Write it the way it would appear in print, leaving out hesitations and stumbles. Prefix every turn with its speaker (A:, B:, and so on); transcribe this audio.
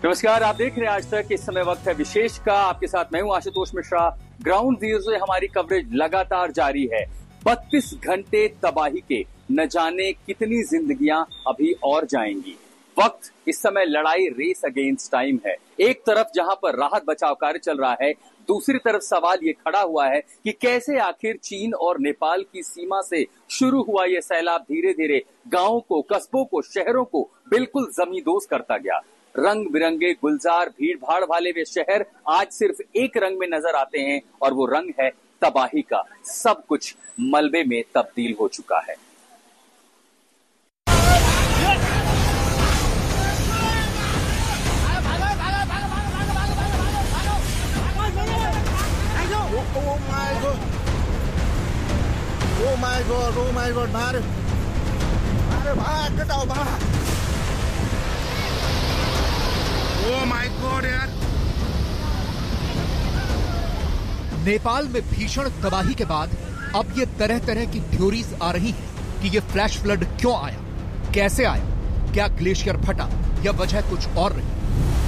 A: नमस्कार, आप देख रहे हैं आज तक। इस समय वक्त है विशेष का। आपके साथ मैं हूं आशुतोष मिश्रा। ग्राउंड जीरो से हमारी कवरेज लगातार जारी है। 32 घंटे तबाही के, न जाने कितनी जिंदगियां अभी और जाएंगी। वक्त इस समय लड़ाई, रेस अगेंस्ट टाइम है। एक तरफ जहां पर राहत बचाव कार्य चल रहा है, दूसरी तरफ सवाल ये खड़ा हुआ है कि कैसे आखिर चीन और नेपाल की सीमा से शुरू हुआ ये सैलाब धीरे धीरे गांवों को, कस्बों को, शहरों को बिल्कुल जमींदोज करता गया। रंग बिरंगे गुलजार, भीड़ भाड़ वाले वे शहर आज सिर्फ एक रंग में नजर आते हैं, और वो रंग है तबाही का। सब कुछ मलबे में तब्दील हो चुका है।
B: Oh my God, भाग Oh my God यार।
C: नेपाल में भीषण तबाही के बाद अब ये तरह तरह की थ्योरीज आ रही हैं कि ये फ्लैश फ्लड क्यों आया, कैसे आया, क्या ग्लेशियर फटा या वजह कुछ और रही।